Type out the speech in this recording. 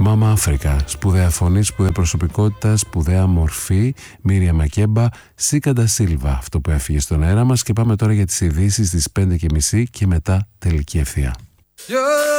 Μάμα Αφρικα, σπουδαία φωνή, σπουδαία προσωπικότητα, σπουδαία μορφή. Μίρια Μακέμπα, Σίκα ντα Σίλβα, αυτό που έφυγε στον αέρα μας. Και πάμε τώρα για τις ειδήσεις στις 5:30 και μετά τελική ευθεία.